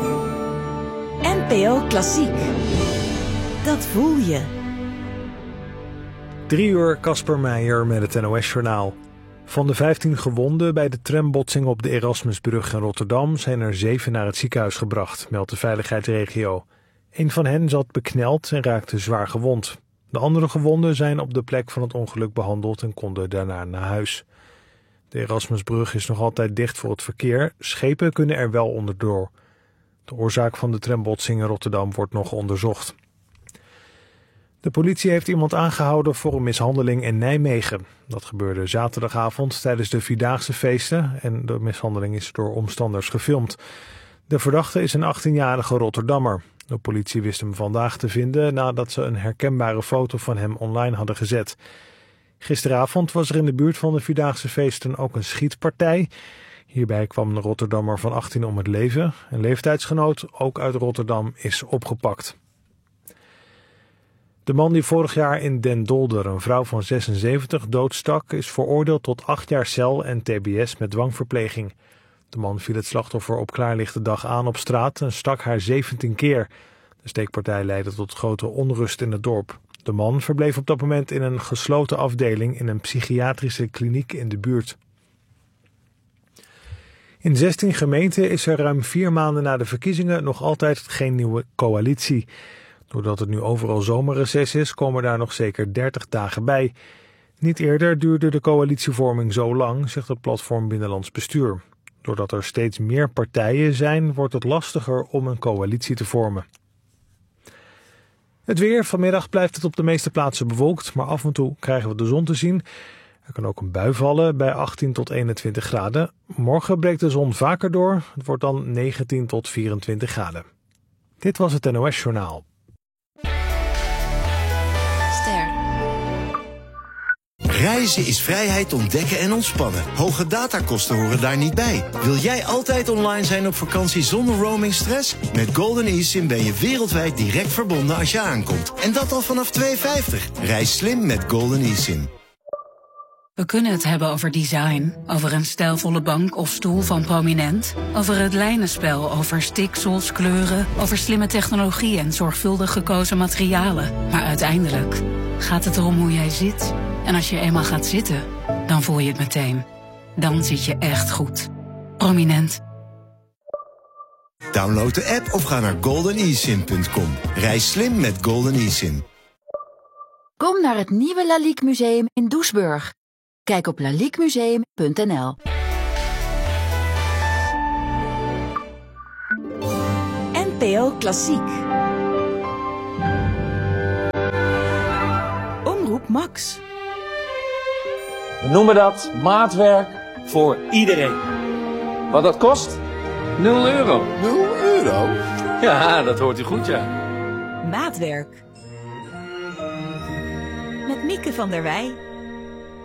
NPO Klassiek. Dat voel je. 3 uur, Casper Meijer met het NOS-journaal. Van de 15 gewonden bij de trambotsing op de Erasmusbrug in Rotterdam zijn er 7 naar het ziekenhuis gebracht, meldt de veiligheidsregio. Een van hen zat bekneld en raakte zwaar gewond. De andere gewonden zijn op de plek van het ongeluk behandeld en konden daarna naar huis. De Erasmusbrug is nog altijd dicht voor het verkeer. Schepen kunnen er wel onderdoor. De oorzaak van de trambotsing in Rotterdam wordt nog onderzocht. De politie heeft iemand aangehouden voor een mishandeling in Nijmegen. Dat gebeurde zaterdagavond tijdens de Vierdaagse feesten en de mishandeling is door omstanders gefilmd. De verdachte is een 18-jarige Rotterdammer. De politie wist hem vandaag te vinden nadat ze een herkenbare foto van hem online hadden gezet. Gisteravond was er in de buurt van de Vierdaagse feesten ook een schietpartij. Hierbij kwam een Rotterdammer van 18 om het leven. Een leeftijdsgenoot, ook uit Rotterdam, is opgepakt. De man die vorig jaar in Den Dolder een vrouw van 76 doodstak, is veroordeeld tot 8 jaar cel en tbs met dwangverpleging. De man viel het slachtoffer op klaarlichte dag aan op straat en stak haar 17 keer. De steekpartij leidde tot grote onrust in het dorp. De man verbleef op dat moment in een gesloten afdeling in een psychiatrische kliniek in de buurt. In 16 gemeenten is er ruim 4 maanden na de verkiezingen nog altijd geen nieuwe coalitie. Doordat het nu overal zomerreces is, komen daar nog zeker 30 dagen bij. Niet eerder duurde de coalitievorming zo lang, zegt het platform Binnenlands Bestuur. Doordat er steeds meer partijen zijn, wordt het lastiger om een coalitie te vormen. Het weer. Vanmiddag blijft het op de meeste plaatsen bewolkt, maar af en toe krijgen we de zon te zien. Er kan ook een bui vallen bij 18 tot 21 graden. Morgen breekt de zon vaker door. Het wordt dan 19 tot 24 graden. Dit was het NOS-journaal. Reizen is vrijheid ontdekken en ontspannen. Hoge datakosten horen daar niet bij. Wil jij altijd online zijn op vakantie zonder roamingstress? Met Golden eSIM ben je wereldwijd direct verbonden als je aankomt. En dat al vanaf $2,50. Reis slim met Golden eSIM. We kunnen het hebben over design, over een stijlvolle bank of stoel van Prominent, over het lijnenspel, over stiksels, kleuren, over slimme technologie en zorgvuldig gekozen materialen. Maar uiteindelijk gaat het erom hoe jij zit. En als je eenmaal gaat zitten, dan voel je het meteen. Dan zit je echt goed. Prominent. Download de app of ga naar goldeneSIM.com. Reis slim met Golden eSIM. Kom naar het nieuwe Lalique Museum in Doesburg. Kijk op laliquemuseum.nl. NPO Klassiek. Omroep Max. We noemen dat maatwerk voor iedereen. Wat dat kost? €0. 0 euro? Ja, dat hoort u goed, ja. Maatwerk. Met Mieke van der Wij.